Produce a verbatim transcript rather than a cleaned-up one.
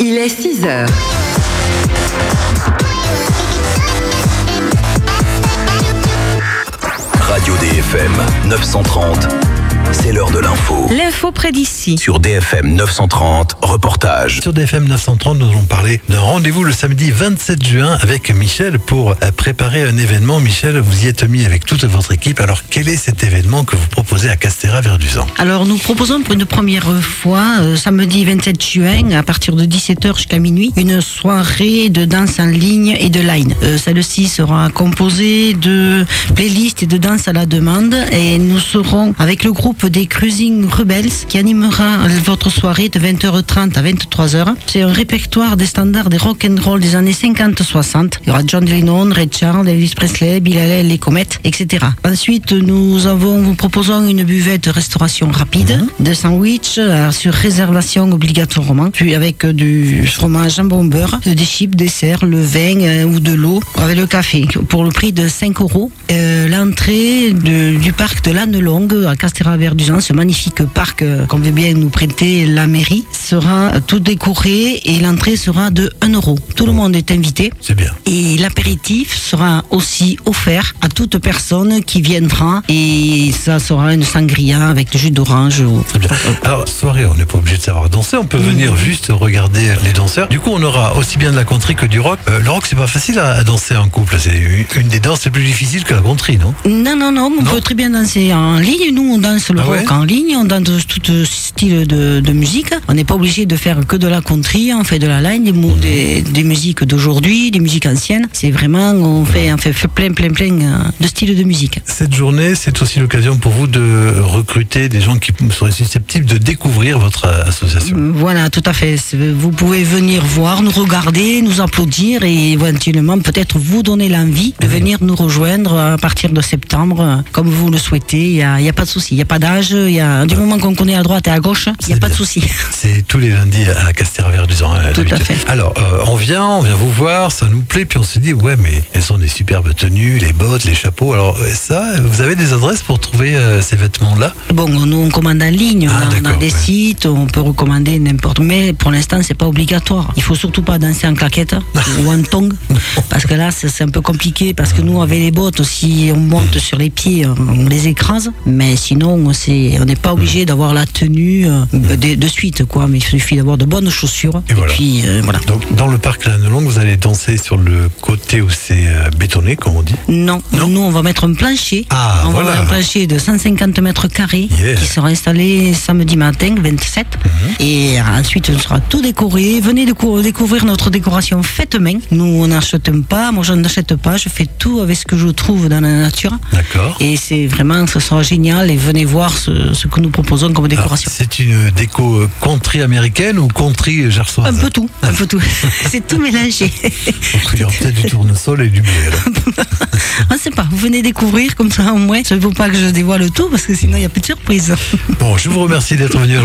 Il est six heures. Radio D F M neuf cent trente, c'est l'heure de l'info. L'info près d'ici. Sur D F M neuf cent trente, reportage. Sur D F M neuf cent trente, nous allons parler d'un rendez-vous le samedi vingt-sept juin avec Michel pour préparer un événement. Michel, vous y êtes mis avec toute votre équipe. Alors, quel est cet événement que vous proposez à Castéra-Verduzan ? Alors, nous proposons pour une première fois, euh, samedi vingt-sept juin, à partir de dix-sept heures jusqu'à minuit, une soirée de danse en ligne et de line. Euh, celle-ci sera composée de playlists et de danse à la demande. Et nous serons avec le groupe des Cruising Rebels qui animera votre soirée de vingt heures trente à vingt-trois heures. C'est un répertoire des standards des rock and roll des années cinquante soixante. Il y aura John Lennon, Ray Charles, Elvis Presley, Bill Haley, les Comètes, et cetera. Ensuite, nous avons, nous proposons une buvette de restauration rapide, mmh. de sandwich euh, sur réservation obligatoirement, puis avec euh, du fromage, jambon beurre, des chips, dessert, le vin euh, ou de l'eau avec le café pour le prix de cinq euros. Euh, l'entrée de, du parc de l'Anne-Longue à Castéra-Verduzan, ce magnifique parc euh, qu'on veut bien nous prêter la mairie, sera tout décoré et l'entrée sera de un euro. Tout le monde est invité. C'est bien. Et l'apéritif sera aussi offert à toute personne qui viendra et ça sera une sangria avec du jus d'orange. Ou... C'est bien. Alors, soirée, on n'est pas obligé de savoir danser, on peut mmh. venir juste regarder les danseurs. Du coup, on aura aussi bien de la country que du rock. Euh, le rock, c'est pas facile à, à danser en couple. C'est une des danses les plus difficiles que la country, non ? Non, non, non. On non. peut très bien danser en ligne. Nous, on danse le ah rock ouais en ligne, on danse tout style de, de musique. On n'est pas obligé de faire que de la country, on fait de la line, des, des, des musiques d'aujourd'hui, des musiques anciennes. C'est vraiment, on fait, on fait plein, plein, plein de styles de musique. Cette journée, c'est aussi l'occasion pour vous de recruter des gens qui seraient susceptibles de découvrir votre association. Voilà, tout à fait. Vous pouvez venir voir, nous regarder, nous applaudir et éventuellement peut-être vous donner l'envie de venir nous rejoindre à partir de septembre, comme vous le souhaitez. Il n'y a, a pas de souci, il n'y a pas d'âge, il y a, du moment qu'on connaît à droite et à gauche, il n'y a pas de souci. C'est tous les lundis à Castéra-Verduzan. Tout à fait. Alors, euh, on vient, on vient vous voir, ça nous plaît, puis on se dit, ouais, mais elles sont des superbes tenues, les bottes, les chapeaux. Alors, ça, vous avez des adresses pour trouver euh, ces vêtements-là ? Bon, nous, on commande en ligne, ah, on a, on a des ouais. sites, on peut recommander n'importe où, mais pour l'instant, c'est pas obligatoire. Il faut surtout pas danser en claquette ou en tongs, parce que là, c'est, c'est un peu compliqué, parce que nous, avec les bottes, si on monte sur les pieds, on les écrase, mais sinon, c'est, on n'est pas obligé d'avoir la tenue euh, de, de suite, quoi, mais il suffit d'avoir de bonnes chaussures. Et, et voilà. Puis, euh, voilà. Donc, dans le parc L'Anne-Longue, vous allez danser sur le côté où c'est euh, bétonné, comme on dit ? Non, non, nous, on va mettre un plancher. Ah, on voilà. va mettre un plancher de cent cinquante mètres carrés yeah. qui sera installé samedi matin, vingt-sept. Mm-hmm. Et ensuite, on sera tout décoré. Venez décou- découvrir notre décoration faite main. Nous, on n'achète pas. Moi, je n'achète pas. Je fais tout avec ce que je trouve dans la nature. D'accord. Et c'est vraiment, ce sera génial. Et venez voir ce, ce que nous proposons comme décoration. Alors, c'est une déco country américaine ou country gersoise ? Un peu tout. Un peu tout. C'est tout mélangé. Il y aura peut-être du tournesol et du blé. On ne sait pas. Vous venez découvrir comme ça au moins. Il ne faut pas que je dévoile tout parce que sinon il n'y a plus de surprise. Bon, je vous remercie d'être venu.